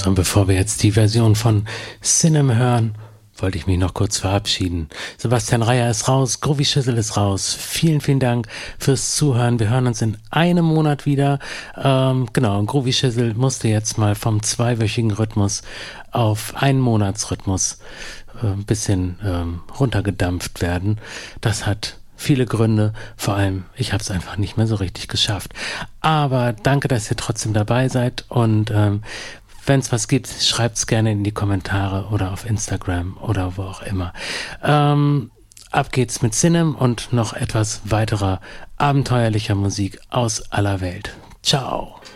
So, und bevor wir jetzt die Version von Cinem hören, wollte ich mich noch kurz verabschieden. Sebastian Reier ist raus, Groovy Schissel ist raus. Vielen, vielen Dank fürs Zuhören. Wir hören uns in einem Monat wieder. Genau, Groovy Schissel musste jetzt mal vom 2-wöchigen Rhythmus auf einen Monatsrhythmus ein bisschen runtergedampft werden. Das hat viele Gründe, vor allem ich habe es einfach nicht mehr so richtig geschafft. Aber danke, dass ihr trotzdem dabei seid und wenn es was gibt, schreibt es gerne in die Kommentare oder auf Instagram oder wo auch immer. Ab geht's mit Cinem und noch etwas weiterer abenteuerlicher Musik aus aller Welt. Ciao!